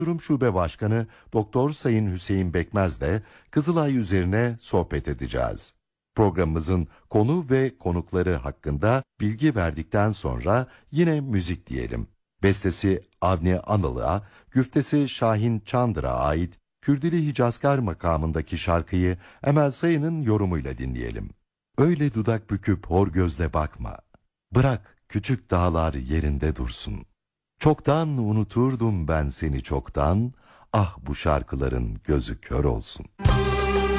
Durum Şube Başkanı Doktor Sayın Hüseyin Bekmez'le Kızılay üzerine sohbet edeceğiz. Programımızın konu ve konukları hakkında bilgi verdikten sonra yine müzik diyelim. Bestesi Avni Anıl'a, güftesi Şahin Çandır'a ait Kürdili Hicazkar makamındaki şarkıyı Emel Sayın'ın yorumuyla dinleyelim. Öyle dudak büküp hor gözle bakma. Bırak küçük dağlar yerinde dursun. Çoktan unuturdum ben seni çoktan, ah bu şarkıların gözü kör olsun.